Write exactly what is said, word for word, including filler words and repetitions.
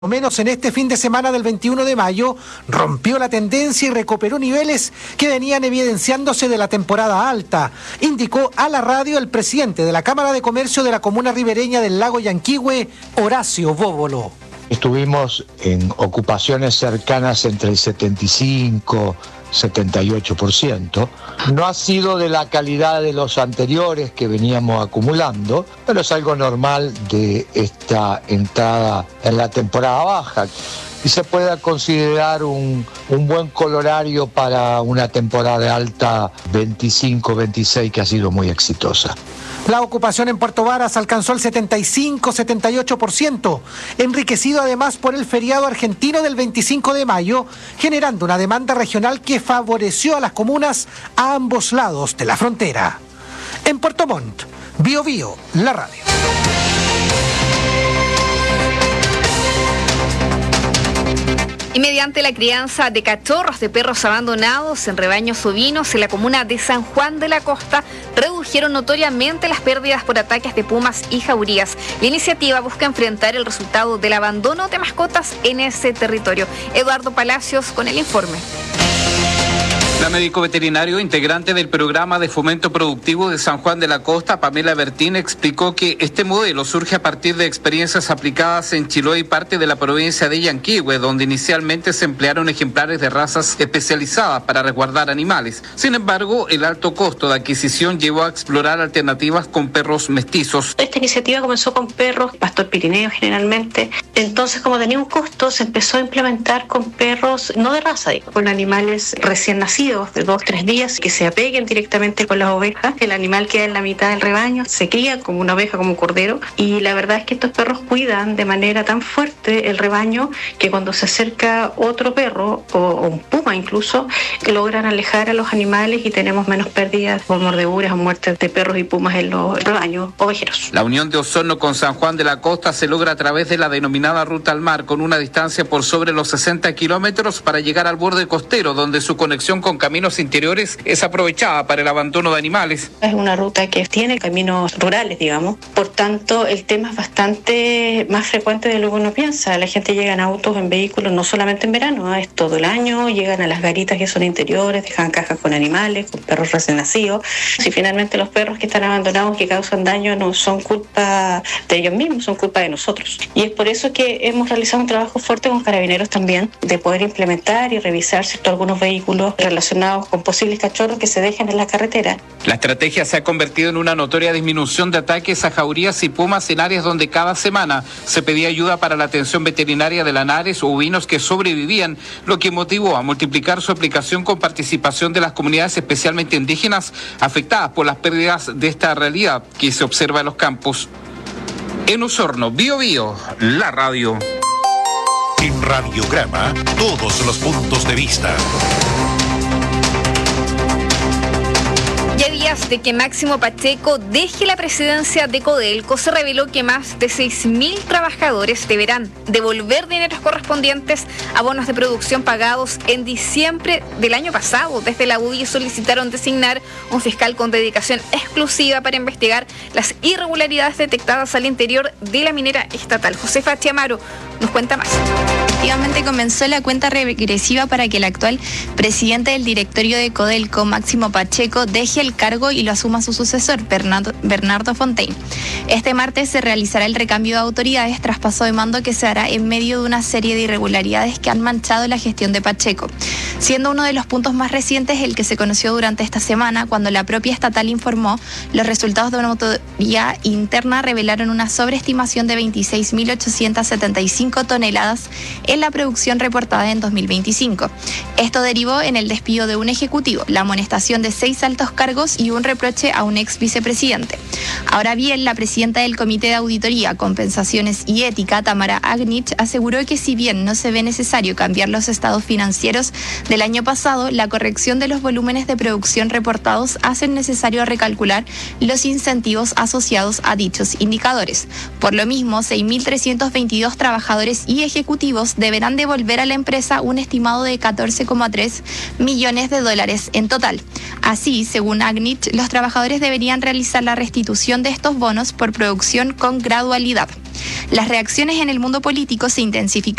Al menos en este fin de semana del veintiuno de mayo, rompió la tendencia y recuperó niveles que venían evidenciándose de la temporada alta, indicó a la radio el presidente de la Cámara de Comercio de la comuna ribereña del lago Yanquihue, Horacio Bóvolo. Estuvimos en ocupaciones cercanas entre el setenta y cinco y setenta y ocho por ciento. No ha sido de la calidad de los anteriores que veníamos acumulando, pero es algo normal de esta entrada en la temporada baja. Y se puede considerar un, un buen colorario para una temporada alta veinticinco veintiséis que ha sido muy exitosa. La ocupación en Puerto Varas alcanzó el setenta y cinco a setenta y ocho por ciento, enriquecido además por el feriado argentino del veinticinco de mayo, generando una demanda regional que favoreció a las comunas a ambos lados de la frontera. En Puerto Montt, Bio Bio, la radio. Y mediante la crianza de cachorros de perros abandonados en rebaños ovinos en la comuna de San Juan de la Costa, redujeron notoriamente las pérdidas por ataques de pumas y jaurías. La iniciativa busca enfrentar el resultado del abandono de mascotas en ese territorio. Eduardo Palacios con el informe. La médico veterinario integrante del programa de fomento productivo de San Juan de la Costa, Pamela Bertín, explicó que este modelo surge a partir de experiencias aplicadas en Chiloé y parte de la provincia de Yanquihue, donde inicialmente se emplearon ejemplares de razas especializadas para resguardar animales. Sin embargo, el alto costo de adquisición llevó a explorar alternativas con perros mestizos. Esta iniciativa comenzó con perros, pastor pirineo generalmente. Entonces, como tenía un costo, se empezó a implementar con perros no de raza, con animales recién nacidos de dos, tres días, que se apeguen directamente con las ovejas. El animal queda en la mitad del rebaño, se cría como una oveja, como un cordero, y la verdad es que estos perros cuidan de manera tan fuerte el rebaño que cuando se acerca otro perro, o, o un puma incluso, logran alejar a los animales y tenemos menos pérdidas por mordeduras o muertes de perros y pumas en los rebaños ovejeros. La unión de Osorno con San Juan de la Costa se logra a través de la denominada Ruta al Mar, con una distancia por sobre los sesenta kilómetros para llegar al borde costero, donde su conexión con caminos interiores es aprovechada para el abandono de animales. Es una ruta que tiene caminos rurales, digamos. Por tanto, el tema es bastante más frecuente de lo que uno piensa. La gente llega en autos, en vehículos, no solamente en verano, ¿eh? Es todo el año. Llegan a las garitas que son interiores, dejan cajas con animales, con perros recién nacidos. Si finalmente los perros que están abandonados, que causan daño, no son culpa de ellos mismos, son culpa de nosotros. Y es por eso que hemos realizado un trabajo fuerte con carabineros también, de poder implementar y revisar cierto, algunos vehículos relacionados con posibles cachorros que se dejen en la carretera. La estrategia se ha convertido en una notoria disminución de ataques a jaurías y pumas en áreas donde cada semana se pedía ayuda para la atención veterinaria de lanares o ovinos que sobrevivían, lo que motivó a multiplicar su aplicación con participación de las comunidades especialmente indígenas afectadas por las pérdidas de esta realidad que se observa en los campos. En Osorno, Bio Bio, la radio. En Radiograma, todos los puntos de vista. Ya días de que Máximo Pacheco deje la presidencia de Codelco, se reveló que más de seis mil trabajadores deberán devolver dineros correspondientes a bonos de producción pagados en diciembre del año pasado. Desde la U D I solicitaron designar un fiscal con dedicación exclusiva para investigar las irregularidades detectadas al interior de la minera estatal. Josefa Chiamaro nos cuenta más. Efectivamente comenzó la cuenta regresiva para que el actual presidente del directorio de Codelco, Máximo Pacheco, deje el cargo y lo asuma su sucesor, Bernardo, Bernardo Fontaine. Este martes se realizará el recambio de autoridades tras paso de mando que se hará en medio de una serie de irregularidades que han manchado la gestión de Pacheco, siendo uno de los puntos más recientes el que se conoció durante esta semana, cuando la propia estatal informó los resultados de una auditoría interna revelaron una sobreestimación de veintiséis mil ochocientas setenta y cinco toneladas en la producción reportada en dos mil veinticinco. Esto derivó en el despido de un ejecutivo, la amonestación de seis altos cargos y un reproche a un ex vicepresidente. Ahora bien, la presidenta del Comité de Auditoría, Compensaciones y Ética, Tamara Agnich, aseguró que si bien no se ve necesario cambiar los estados financieros del año pasado, la corrección de los volúmenes de producción reportados hace necesario recalcular los incentivos asociados a dichos indicadores. Por lo mismo, seis mil trescientos veintidós trabajadores y ejecutivos deberán devolver a la empresa un estimado de catorce coma tres millones de dólares en total. Así, según Agnich, los trabajadores deberían realizar la restitución de estos bonos por producción con gradualidad. Las reacciones en el mundo político se intensificaron